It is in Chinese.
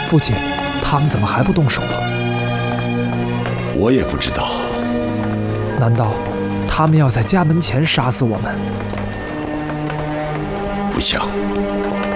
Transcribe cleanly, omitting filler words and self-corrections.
父亲，他们怎么还不动手啊？ 我也不知道。 难道他们要在家门前杀死我们？ 不像。